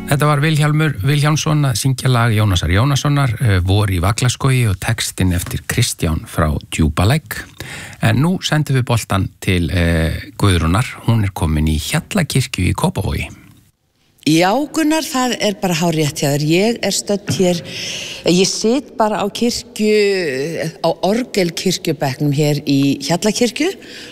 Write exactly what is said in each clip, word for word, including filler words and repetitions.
Þetta var Vilhjálmur Vilhjálmsson að syngja lag Jónasar Jónassonar, Vor í Vaglaskogi og textinn eftir Kristján frá Djúpalæk. En nú sendum við boltan til eh, Guðrúnar, hún er komin í Hjallakirkju í Kópavogi. Já, Gunnar, það er bara hárrétt hjá þér. Ég er stödd hér, ég sit bara á kirkju, á orgelkirkjubekknum hér í Hjallakirkju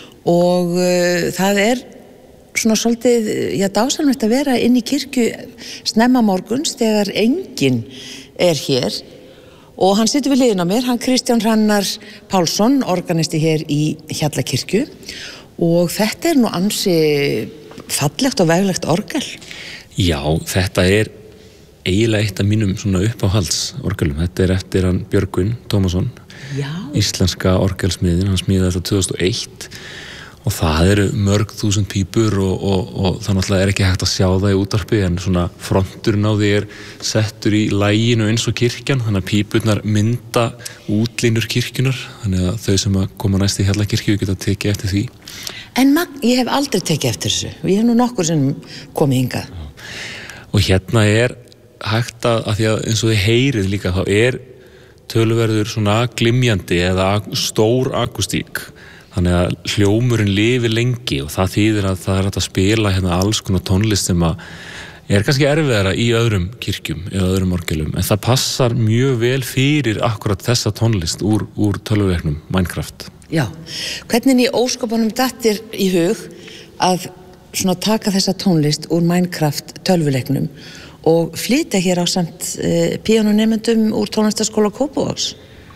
og uh, það er svona svolítið, já, dásamlegt að vera inn í kirkju snemma morguns þegar enginn er hér og hann situr við hliðina á mér, hann Kristján Hrannar Pálsson, organisti hér í Hjallakirkju og þetta er nú ansi fallegt og veglegt orgel. Já, þetta er eiginlega eitt af mínum svona uppáhalds orgelum. Þetta er eftir hann Björgvin Tómasson, Já. íslenska orgelsmiðin, hann smíðaði þetta tvö þúsund og eitt og það eru mörg þúsund pípur og, og, og það náttúrulega er ekki hægt að sjá það í útvarpi en svona fronturinn á því er settur í laginu eins og kirkjan, þannig að pípurnar mynda útlínur kirkjunar, þannig að þau sem að koma næst í Hjallakirkju geta tekið eftir því. En mag, ég hef aldrei tekið eftir þessu og ég hef nú nokkur sem komið hingað. Og hérna er hægt að, að því að eins og þið heyrið líka, þá er töluverður svona glimjandi eða stór akústík. Þannig að hljómurinn lifi lengi og það þýðir að það er hægt að spila hérna alls konar tónlist sem að er kannski erfiðara í öðrum kirkjum eða öðrum orgelum, en það passar mjög vel fyrir akkurat þessa tónlist úr, úr tölvuleiknum Minecraft. Já, hvernig í óskopunum dattir í hug að svona taka þessa tónlist úr Minecraft tölvuleiknum og flytja hér á samt uh, píanónemendum úr tónlistaskóla Kópavogs?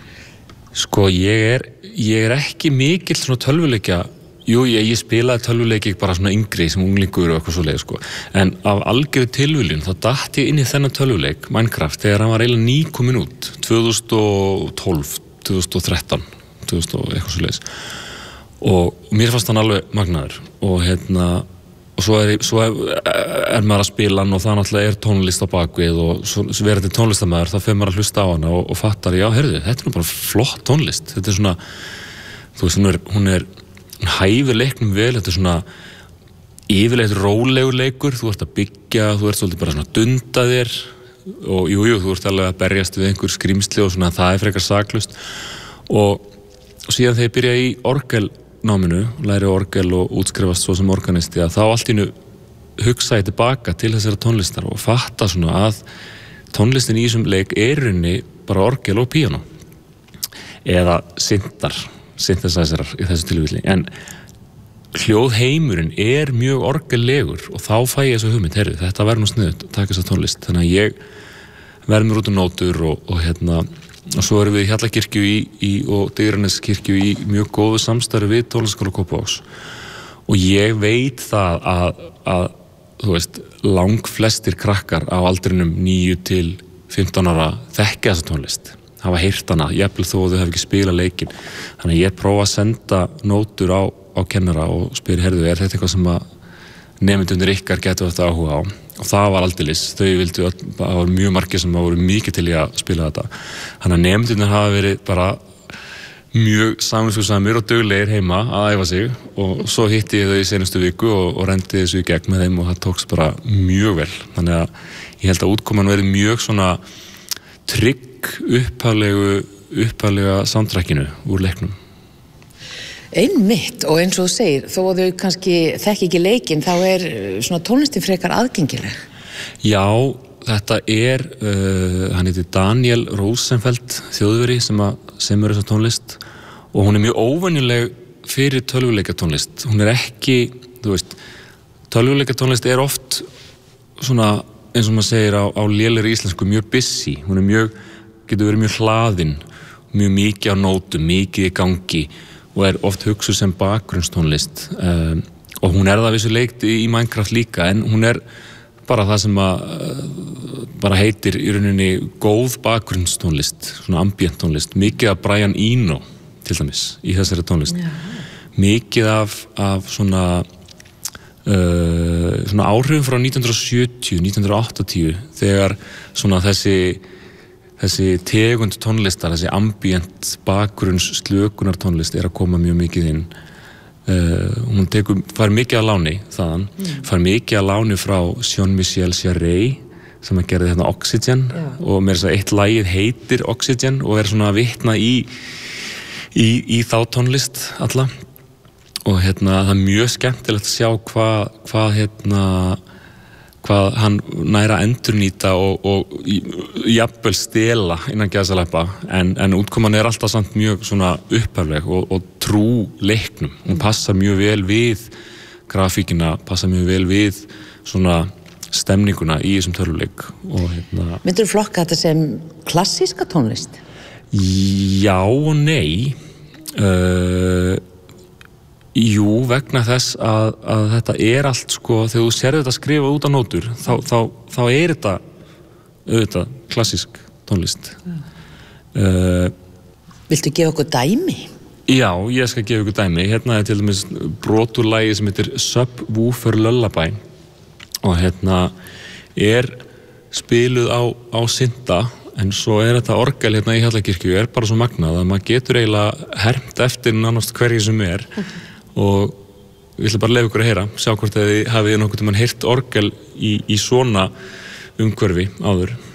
Sko, ég er, ég er ekki mikill svona tölvuleikja, jú, ég, ég spilaði tölvuleiki bara svona yngri sem unglingur og eitthvað svoleið, sko, en af algjöru tilviljun þá datt ég inn í þennan tölvuleik, Minecraft, þegar hann var eiginlega nýkominn út, tvö þúsund og tólf, tvö þúsund og þrettán, tvö þúsund og eitthvað svoleiðis, og mér fannst hann alveg magnaður, og hérna, og svo er, svo er, er maður að spila hann og það náttúrulega er tónlist á bakvið og svo, svo verður þetta tónlistamæður, þá fer maður að hlusta á hana og, og fattar, já, heyrðu, þetta er nú bara flott tónlist, þetta er svona, þú veist, hún er, hún er, hún hæfir leiknum vel, þetta er svona yfirleitt rólegur leikur, þú ert að byggja, þú ert svolítið bara svona að dunda þér og jú, jú, þú ert alveg að berjast við einhver skrímsli og svona, það er frekar saklaust og, og síðan þegar ég byrja í orgel náminu, læri orgel og útskrifast svo sem organisti að þá allt í einu hugsa ég tilbaka til þessara tónlistar og fatta svona að tónlistin í þessum leik er í rauninni bara orgel og píanó eða syntar, synthesizerar í þessu tilfelli, en hljóðheimurinn er mjög orgellegur og þá fæ ég þessu hugmynd, heyrðu, þetta verður nú sniðugt að taka þessa tónlist, þannig að ég verður mér út um nótur og, og hérna og svo erum við í Hjallakirkju í, í, og Digraneskirkju í mjög góðu samstarfi við Tónlistarskóla Kópavogs og ég veit það að, að þú veist, langflestir krakkar á aldrinum níu til fimmtán ára þekkja þessa tónlist, hafa heyrt hana, jafnvel þó að þau hafa ekki spilað leikinn, þannig að ég prófa að senda nótur á, á kennara og spyr, heyrðu, er þetta eitthvað sem að nemendurnir ykkar getur þetta áhuga á og það var aldeilis, þau vildu öll, það var mjög margir sem voru mikið til í að spila þetta þannig að nemendurnir hafa verið bara mjög samviskusamir og duglegir heima að æfa sig og svo hitti ég þau í seinustu viku og, og rendi þessu í gegn með þeim og það tókst bara mjög vel, þannig að ég held að útkoman verið mjög svona trygg upphaflegu upphaflega soundtrackinu úr leiknum. Einmitt, og eins og þú segir, þó að þau kannski þekki ekki leikinn, þá er svona tónlistin frekar aðgengileg. Já, þetta er, uh, hann heitir Daniel Rosenfeld, þjóðveri sem að semur þessa tónlist og hún er mjög óvenjuleg fyrir tölvuleikatónlist. Hún er ekki, þú veist, tölvuleikatónlist er oft svona, eins og maður segir á, á lélegri íslensku, mjög busy. Hún er mjög, getur verið mjög hlaðin, mjög mikið á nótum, mikið í gangi og er oft hugsuð sem bakgrunnstónlist um, og hún er það vissu leikt í, í Minecraft líka en hún er bara það sem að uh, bara heitir í rauninni góð bakgrunnstónlist, svona ambient tónlist, mikið af Brian Eno til dæmis í þessari tónlist, Já. mikið af, af svona uh, svona áhrifum frá nítján hundruð og sjötíu, nítján hundruð og áttatíu þegar svona þessi þessi tegund tónlistar, þessi ambient bakgrunns slökunar tónlist er að koma mjög mikið inn uh, hún tekur, fær mikið að láni þaðan, mm. fær mikið að láni frá Jean-Michel Jarre sem að gerði hérna Oxygen Já. og mér er þess að eitt lagið heitir Oxygen og er svona að vitna í, í, í þá tónlist alla og hérna það er mjög skemmtilegt að sjá hvað hva, hérna hvað hann næra endurnýta og, og jafnvel stela innan gæðsaleppa en, en útkoman er alltaf samt mjög svona upphafleg og, og trú leiknum hún passar mjög vel við grafíkina, passar mjög vel við svona stemninguna í þessum tölvuleik og hérna Myndirðu flokka þetta sem klassíska tónlist? Já og nei uh, Jú, vegna þess að, að þetta er allt sko, þegar þú sér þetta skrifað út á nótur þá, þá, þá er þetta auðvitað klassísk tónlist ja. uh, Viltu gefa okkur dæmi? Já, ég skal gefa ykkur dæmi hérna er til dæmis brot úr lagi sem heitir Subwoofer Lullaby og hérna er spiluð á, á synta en svo er þetta orgel hérna í Hjallakirkju er bara svo magnað að maður getur eiginlega hermt eftir nánast hverju sem er og við ætlum bara að leyfa ykkur að heyra sjá hvort þið hafið nokkuð tímann heyrt orgel í, í svona umhverfi áður